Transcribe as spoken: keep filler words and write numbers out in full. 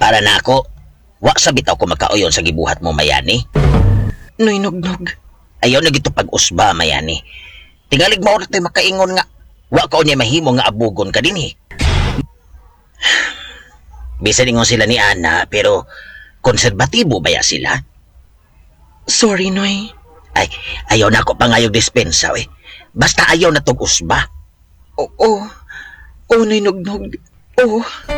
Para na ako, wa sa bitaw ko magkauyon sa gibuhat mo, Mayani. Noy Nugnog. Ayaw na gito pag-usba, Mayani. Tingalig mo oras tayo makaingon nga, wa ka o niya mahimo nga abugon ka din eh. Bisan ingon sila ni Ana, pero konserbatibo ba ya sila? Sorry, Noy. Ay, ayaw na ako pangayog dispensa eh. Basta ayaw na tong usba. Oo. Oo, Noy Nugnog. Oo.